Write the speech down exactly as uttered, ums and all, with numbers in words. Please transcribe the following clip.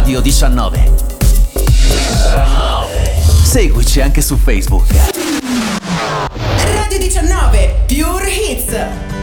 Radio diciannove. Seguici anche su Facebook. Radio diciannove Pure Hits.